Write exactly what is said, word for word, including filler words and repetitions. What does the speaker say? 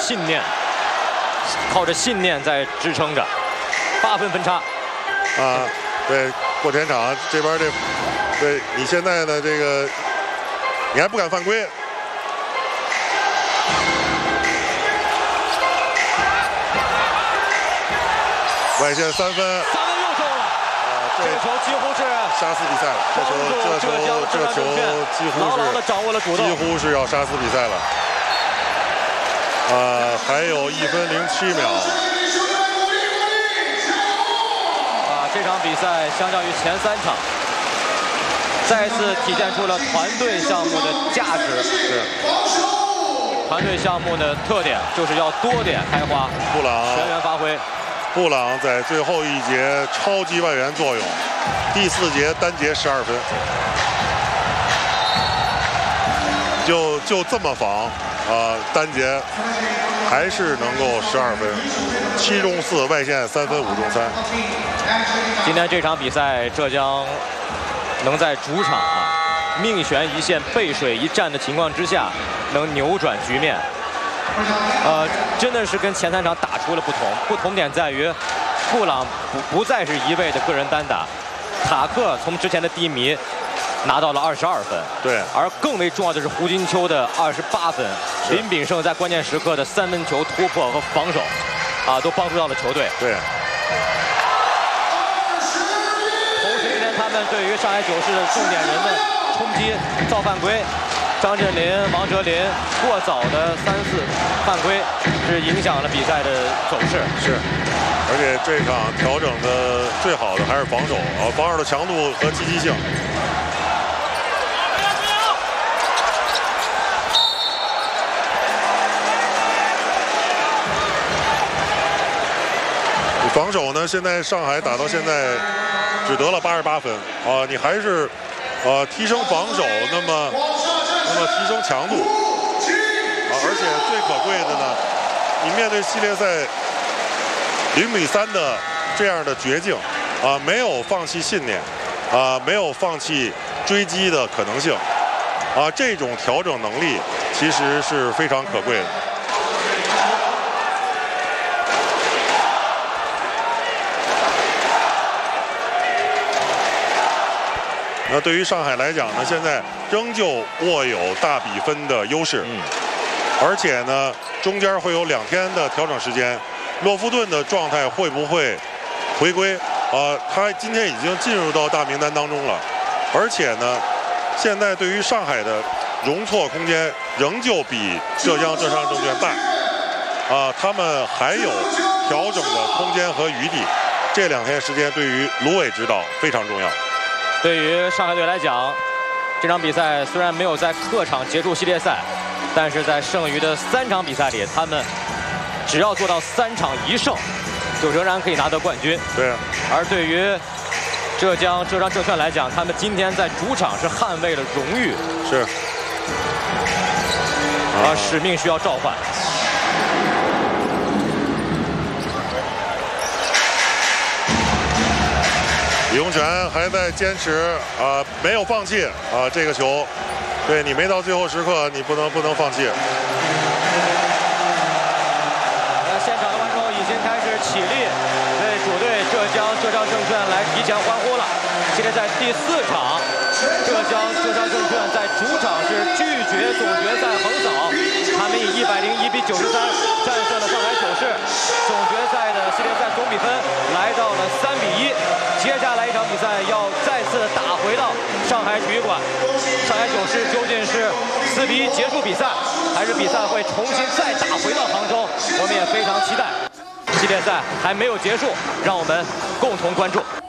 信念，靠着信念在支撑着。八分分差。 啊，对，过前场这边这，对你现在的这个，你还不敢犯规。 外线三分， 三分又中了。啊，这个球几乎是杀死比赛了。这球，这球，这球几乎是牢牢地掌握了主动， 几乎是要杀死比赛了。啊，还有一分零七秒。 啊，这场比赛相较于前三场，再一次体现出了团队项目的价值。 是。 团队项目的特点就是要多点开花， 布朗全员发挥。 布朗在最后一节超级外援作用，第四节单节十二分，就就这么防啊、呃，单节还是能够十二分，七中四，外线三分，五中三。 今天这场比赛，浙江能在主场啊命悬一线、背水一战的情况之下，能扭转局面。 呃，真的是跟前三场打出了不同，不同点在于，布朗不不再是一味的个人单打，塔克从之前的低迷拿到了二十二分， 对， 而更为重要的是胡金秋的二十八分，林炳胜在关键时刻的三分球突破和防守，啊，都帮助到了球队。 对。 同时，今天他们对于上海九市的重点人的冲击、造犯规。 张镇麟、王哲林过早的三四犯规，是影响了比赛的走势。 是，而且这场调整的最好的还是防守啊，防守的强度和积极性。防守呢，现在上海打到现在只得了八十八分啊，你还是呃提升防守，那么。 那么提升强度啊，而且最可贵的呢，你面对系列赛零比三的这样的绝境啊，没有放弃信念啊，没有放弃追击的可能性啊，这种调整能力其实是非常可贵的。 那对于上海来讲呢，现在仍旧握有大比分的优势，嗯，而且呢，中间会有两天的调整时间，洛夫顿的状态会不会回归？啊，他今天已经进入到大名单当中了，而且呢，现在对于上海的容错空间仍旧比浙江浙商证券大，啊，他们还有调整的空间和余地，这两天时间对于卢伟指导非常重要。 对于上海队来讲，这场比赛虽然没有在客场结束系列赛，但是在剩余的三场比赛里，他们只要做到三场一胜，就仍然可以拿得冠军。 对。 而对于浙江浙商证券来讲，他们今天在主场是捍卫了荣誉， 是。 啊，使命需要召唤。 李洪权还在坚持啊、呃，没有放弃啊、呃，这个球，对你没到最后时刻，你不能不能放弃。 那现场的观众已经开始起立，为主队浙江浙商证券来提前欢呼了。系列赛第四场，浙江浙商证券在主场是拒绝总决赛横扫，他们以一百零一比九十三战胜了上海九市，总决赛的系列赛总比分来到了三比一。 接下来一场比赛要再次打回到上海体育馆，上海九市究竟是四比一结束比赛，还是比赛会重新再打回到杭州？我们也非常期待。系列赛还没有结束，让我们共同关注。